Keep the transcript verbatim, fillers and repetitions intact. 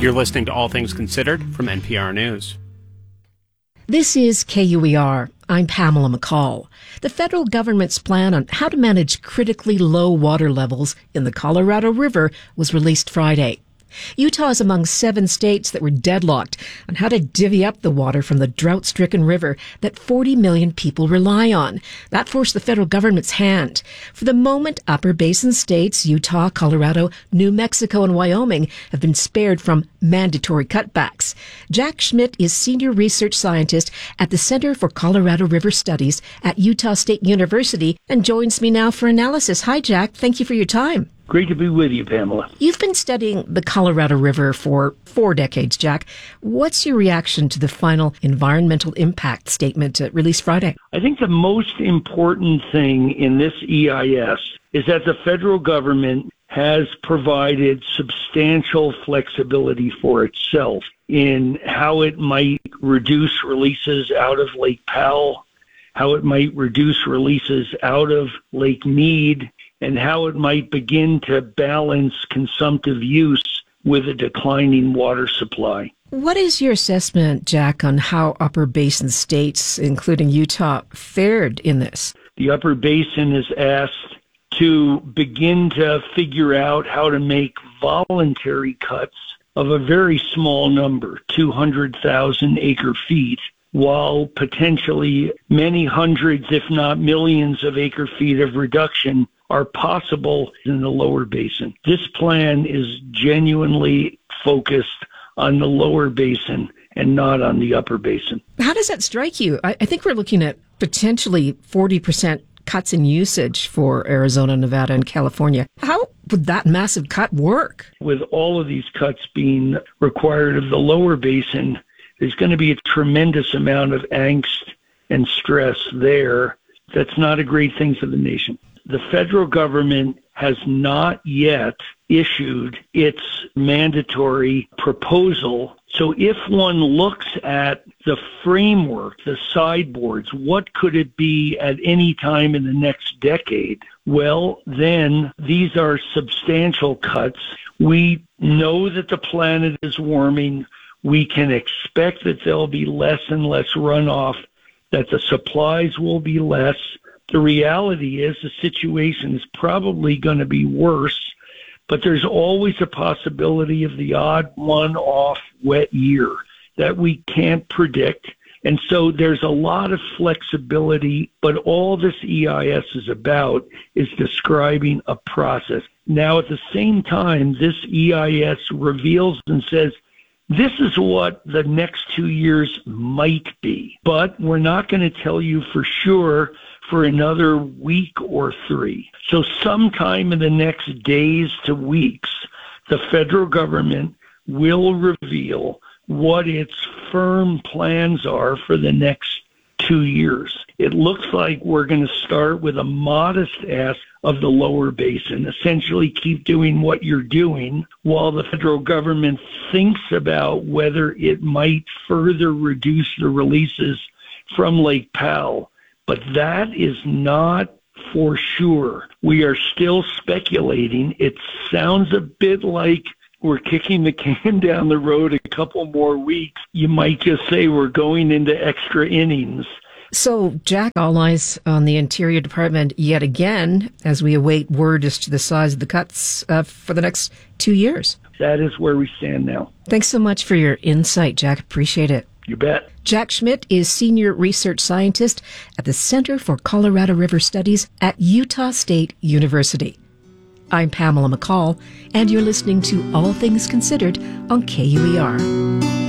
You're listening to All Things Considered from N P R News. This is K U E R. I'm Pamela McCall. The federal government's plan on how to manage critically low water levels in the Colorado River was released Friday. Utah is among seven states that were deadlocked on how to divvy up the water from the drought-stricken river that forty million people rely on. That forced the federal government's hand. For the moment, upper basin states, Utah, Colorado, New Mexico, and Wyoming have been spared from mandatory cutbacks. Jack Schmidt is senior research scientist at the Center for Colorado River Studies at Utah State University and joins me now for analysis. Hi, Jack. Thank you for your time. Great to be with you, Pamela. You've been studying the Colorado River for four decades, Jack. What's your reaction to the final environmental impact statement uh, released Friday? I think the most important thing in this E I S is that the federal government has provided substantial flexibility for itself in how it might reduce releases out of Lake Powell, how it might reduce releases out of Lake Mead, and how it might begin to balance consumptive use with a declining water supply. What is your assessment, Jack, on how upper basin states, including Utah, fared in this? The upper basin is asked to begin to figure out how to make voluntary cuts of a very small number, two hundred thousand acre feet, while potentially many hundreds, if not millions of acre feet of reduction are possible in the lower basin. This plan is genuinely focused on the lower basin and not on the upper basin. How does that strike you? I, I think we're looking at potentially forty percent cuts in usage for Arizona, Nevada, and California. How would that massive cut work? With all of these cuts being required of the lower basin, there's going to be a tremendous amount of angst and stress there. That's not a great thing for the nation. The federal government has not yet issued its mandatory proposal. So if one looks at the framework, the sideboards, what could it be at any time in the next decade? Well, then these are substantial cuts. We know that the planet is warming. We can expect that there'll be less and less runoff, that the supplies will be less. The reality is the situation is probably going to be worse, but there's always a possibility of the odd one-off wet year that we can't predict. And so there's a lot of flexibility, but all this E I S is about is describing a process. Now, at the same time, this E I S reveals and says, this is what the next two years might be, but we're not going to tell you for sure for another week or three. So sometime in the next days to weeks, the federal government will reveal what its firm plans are for the next two years. It looks like we're going to start with a modest ask of the lower basin, essentially keep doing what you're doing while the federal government thinks about whether it might further reduce the releases from Lake Powell. But that is not for sure. We are still speculating. It sounds a bit like we're kicking the can down the road a couple more weeks. You might just say we're going into extra innings. So, Jack, all eyes on the Interior Department yet again as we await word as to the size of the cuts uh, for the next two years. That is where we stand now. Thanks so much for your insight, Jack. Appreciate it. You bet. Jack Schmidt is Senior Research Scientist at the Center for Colorado River Studies at Utah State University. I'm Pamela McCall, and you're listening to All Things Considered on K U E R.